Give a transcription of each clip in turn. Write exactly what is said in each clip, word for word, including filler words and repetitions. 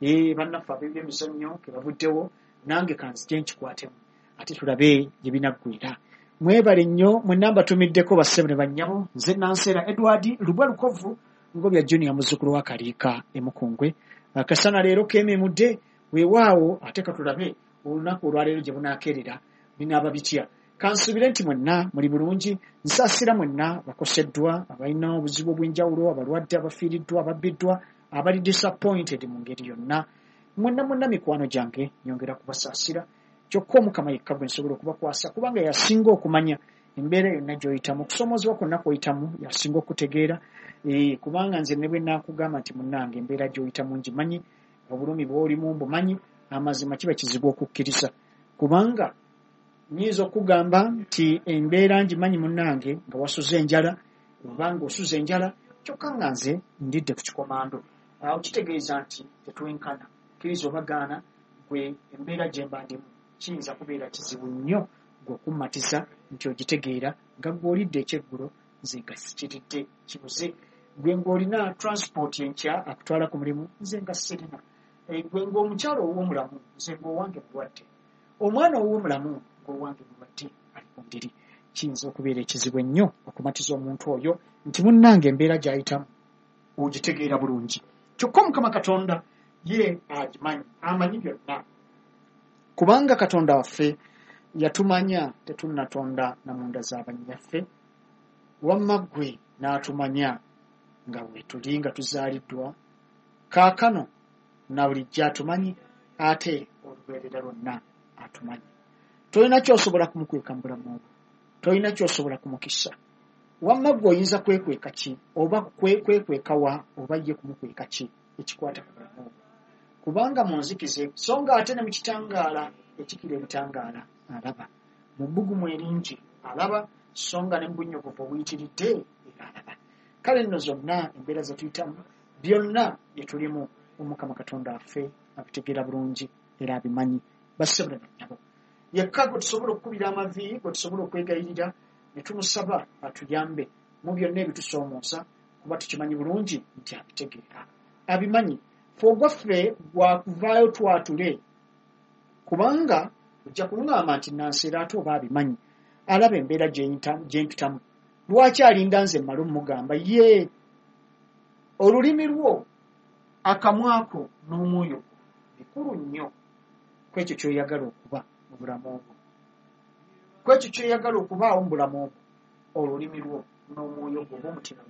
eh bannaffe ab'emizannyo ke bavuddewo nange kanzije nkikwatemu ate tulabe gye binaggwira. Mwebale nnyo mwenna mbatumiddeko bassebo ne bannyabo. Nze Nansera Edward Lubwa Lukovu Ngobya Junior muzzukulu wa Kaliika Emukungwe. Akasana leero keememudde weewaawo ate katulabe olunaku olwaleero gye bunaakerera binaaba bitya. Kansubire nti mwenna muli bulungi. Nsaasira mwenna bakoseddwa, abalina obuzibu obw'enjawulo, abalwadde, abafiiriddwa, ababbiddwa, abali disappointed mu ngeri yonna. Mwenna mwenna mikwano gyange nyongera kubasaasira. Kyokka Omukama yekka gwe nsobola okubakwasa kubanga yasinga okumanya embeera yonna gy'oyitamu. Okusoomozebwa kwonna kw'oyitamu yasinga okutegeera. E, kubanga nze ne bwe naakugamba nti munnange embeera gy'oyitamu ngimanyi, obulumi bw'olimu mbumanyi, amazima kiba kizibu okukkiriza. Kubanga nyiza okugamba nti embeera ngimanyi munnange nga wasuze enjala, obanga osuze enjala, kyokka nga nze ndidde ku kikomando. Awo kitegeeza nti tetwenkana. Kkiriza obagaana gwe embeera gye mba ndimu kiyinza kubeera kizibu nnyo gwe okummatiza nti ogitegeera nga gw'olidde ekyeggulo nze nga sikiridde kibuze. Gwe ng'olina transport enkya akutwala ku mulimu nze nga sirina. E, gwe ng'omukyalo ow'omulamu nze ng'owange mulwadde. Omwana ow'omulamu ng'owange mulwadde ali ku ndiri. Kiyinza okubeera ekizibu ennyo okumatiza omuntu oyo nti munnange embeera gy'ayitamu ogitegeera bulungi. Kyokka Omukama Katonda ye agimanyi, amanyi byonna. Kubanga Katonda waffe yatumanya tetunnatonda na munda za bannyaffe, wamma ggwe n'atumanya nga weetuli nga tuzaaliddwa. Kaakano na bulijjo atumanyi, ate olubeerera lwonna atumanyi. Tolina ky'osobola kumukweka mu bulamu obwo, tolina ky'osobola kumukisa. Wamma ggwe oyinza kwekweka ki oba kwekweka wa oba ye kumukweka ki ekikwata ku bulamu obwo. Kubanga mu nzikize so nga ate ne mu kitangaala ekikira ebitangaala alaba, mu bbugumu eringi alaba, so nga ne mu bunnyogovu obuyitiridde era alaba. Kale nno zonna embeera ze tuyitamu byonna bye tulimu Omukama Katonda waffe abitegeera bulungi era abimanyi. Bassebo ne bannyabo, yekka gwe tusobola okukubira amavi, gwe tusobola okwegayirira ne tumusaba atuyambe mu byonna ebitusoomooza, kuba tukimanyi bulungi nti abitegeera abimanyi. Ffe ogwaffe gwakuvaayo twatule, kubanga ojja kumuŋŋamba nti Nansera ate oba abimanyi, alaba embeera gye mpitamu. Lwaki alinda nze mmale omugamba ye? Olulimi lwo, akamwako n'omwoyo gwo bikulu nnyo ku ekyo ky'oyagala okuba mu bulamu obwo, ku ekyo ky'oyagala okubaawo mu bulamu obwo. Olulimi lwo n'omwoyo gwo oba omutima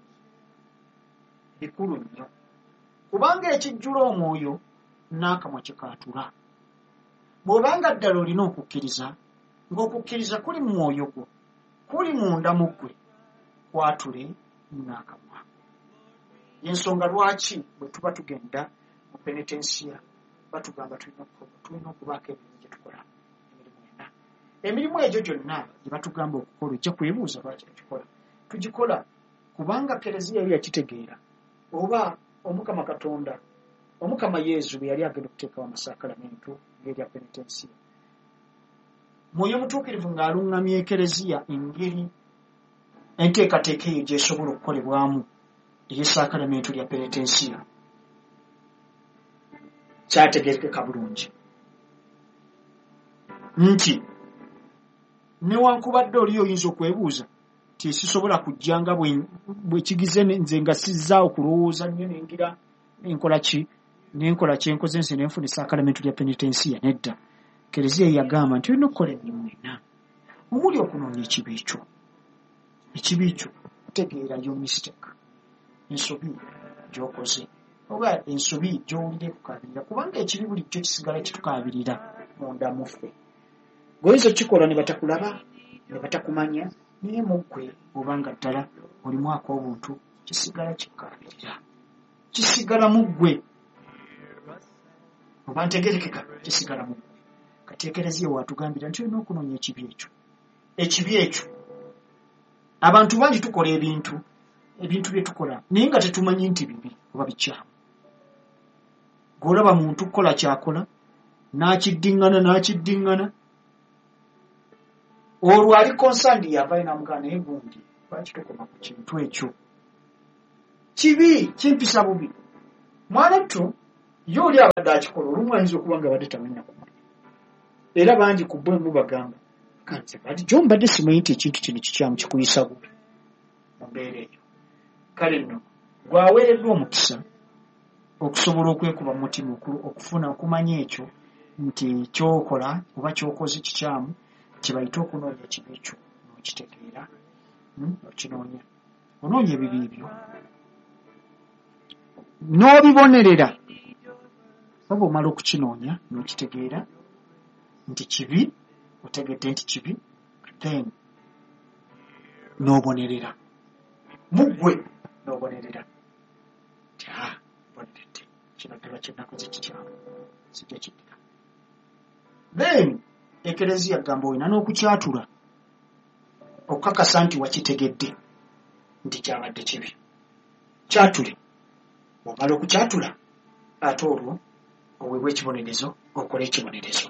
bikulu nnyo, kubanga ekijjula omwoyo n'akamwa kikaatula. Bw'obanga ddala olina okukkiriza, ng'okukkiriza kuli mu mwoyo gwo, kuli munda mu ggwe, kwatule n'akamwa. Y'ensonga lwaki bwe tuba tugenda mu penetensiya batugamba tulina tulina okubaako emirimu gye tukola, emirimu ena. Emirimu egyo gyonna gye batugamba okukola ojja kwebuuza lwaki tugikola. Tugikola kubanga Kereziya yali yakitegeera, oba Omukama Katonda, Omukama Yesu bwe yali agenda okuteekawo amasakalamentu ng'erya penetensiya. Mwoyo Mutuukirivu ng'aluŋŋamya Ekereziya engeri enteekateeka eyo gy'esobola okukolebwamu ey'essakalamentu lya penetensiya. Kyategeerekeka bulungi nti newankubadde oli oyinza okwebuuza ti sisobola kujja nga bwe kigize nze nga sizzaawo kulowooza nnyo nengira nenkola ki nenkola kyenkoze nze nenfuna essakalamentu lya penetensiya. Nedda, Kereziya yagamba nti olina okukola emirimu ena omuli okunoonya ekibi ekyo. Ekibi ekyo kutegeera yo mistake, ensobi gy'okoze oba ensobi gy'owulira ekukaabirira, kubanga ekibi bulijjo kisigala kitukaabirira munda muffe. Goyinza okukikola ne batakulaba ne batakumanya, naye mu ggwe obanga ddala olimu ak'obuntu kisigala kikukaabirira, kisigala mu ggwe. Oba ntegeerekeka, kisigala mu ggwe. Kati Ekereziya waatugambira nti olina okunoonya ekibi ekyo. Ekibi ekyo abantu bangi tukola ebintu ebintu bye tukola naye nga tetumanyi nti bibi oba bikyamu. G'olaba muntu kukola kyakola n'akiddiŋŋana n'akiddiŋŋana, olwo ali konsandi yavayo n'amugamba naye gundi lwaki tukoma ku kintu ekyo? Kibi, kimpisa bubi. Mwanattu yoli abadde akikola olumu ayinza okuba nga badde tamanya kumanya era bangi ku bwe mubagamba kanze bati jo mbadde simanyi nti ekintu kino kikyamu kikuyisa bubi mu mbeera eyo. Kale nno gwaweereddwa omukisa okusobola okwekuba mu mutima okufuna okumanya ekyo nti kyokola oba kyokoze kikyamu kibayita okunoonya ekibi ekyo n'okitegeera okinoonya onoonya ebibi ebyo n'obibonerera oba omala okukinoonya n'okitegeera nti kibi otegedde nti kibi then n'obonerera muggwe n'obonerera nti ah boneredde kino ddala kyenakoze kikyamu sijja kiddira. Then ekereziya gamba olina n'okukyatula okukakasa nti wakitegedde nti kyabadde kibi kyatule. Omala okukyatula ate olwo oweebwa ekibonerezo okole ekibonerezo.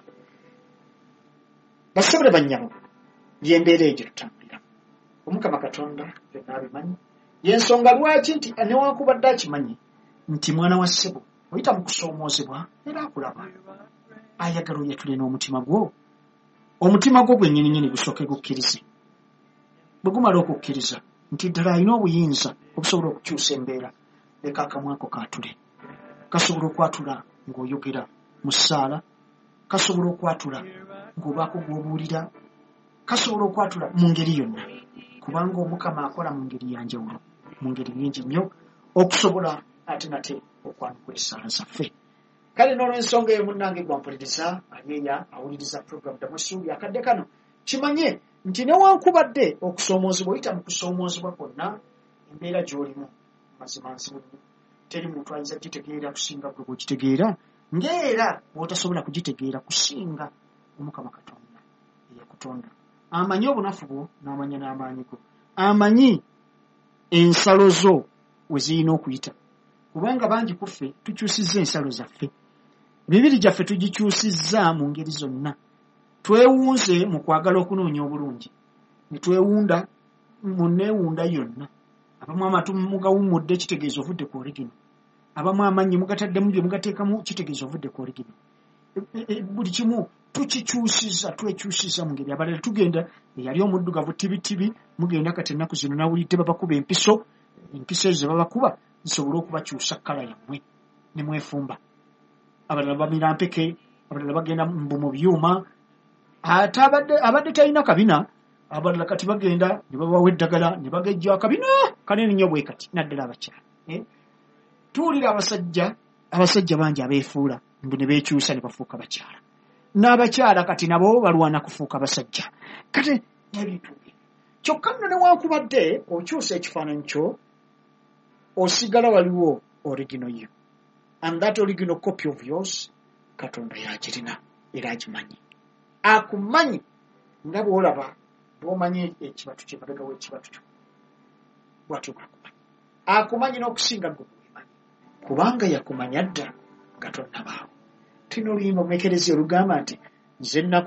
Basobole bannyabo yembeera egyo tutambulira omukama katonda byonna abimanyi yensonga lwaki nti newankubadde akimanyi nti mwana wa ssebo oyita mu kusoomoozebwa era akulaba ayagala oyatule n'omutima gwo omutima gwo gwennyininyini gusooke gukkirize. Bwe gumala okukkiriza nti ddala alina obuyinza okusobola okukyusa embeera leka akamwa ko kaatule kasobola okwatula ng'oyogera mu ssaala kasobola okwatula ng'obaako gw'obuulira kasobola okwatula mu ngeri yonna kubanga omukama akola mu ngeri yanjawulo mu ngeri nnyingi nnyo okusobola ate nate okwanukula essaala zaffe. Kale n'olw'ensonga eyo munnange gwampuliriza alyeya awuliriza puroguramu damusuubi akadde kano kimanye nti newankubadde okusoomoozebwa oyita mu kusoomoozebwa kwonna embeera gy'olimu mazima nzibu nnyo teri muntu ayinza gitegeera kusinga gwe bw'ogitegeera ng'era bw'otasobola kugitegeera kusinga omukama katonda eyakutonda amanyi obunafu bwo n'amanya n'amaanyi go amanyi ensalo zo we zirina okuyita kubanga bangi ku ffe tukyusizza ensalo zaffe emibiri gyaffe tugikyusizza mu ngeri zonna twewunze mu kwagala okunoonya obulungi ne twewunda mu neewunda yonna abamu amatu mugawummudde kitegeeza ovudde ku oligino abamu amannyi mugataddemu bye mugateekamu kitegeeza ovudde ku oligino buli kimu tukikyusiza twekyusiza mu ngeri abalala tugenda eyali omuddugavu tibitibi mugenda kati ennaku zino nawulidde babakuba empiso empiso ezo babakuba zisobola okubakyusa kkala yammwe ne mwefumba abalala bamira mpeke abalala bagenda mbu mu byuma ate abadde talina kabina abalala kati bagenda ne babawa eddagala ne bagejja akabina kanene nnyo bwe kati naddala abakyala tuwulira abasajja abasajja bangi abeefuula mbu ne beekyusa ne bafuuka bakyala n'abakyala kati nabo balwana kufuuka basajja kati n'ebintu kyokka nno newankubadde okyusa ekifaananyi kyo osigala waliwo original you and that original copy of yours katonda yagirina era agimanyi akumanyi nga bw'olaba bw'omanyi ekibatu kye mabega w'ekibatu kyo bw'atyo bwakumanyi akumanyi n'okusinga gwe bwemanyi kubanga yakumanya dda nga tonnabaawo. Tino oluyimba mu ekereziya olugamba nti nze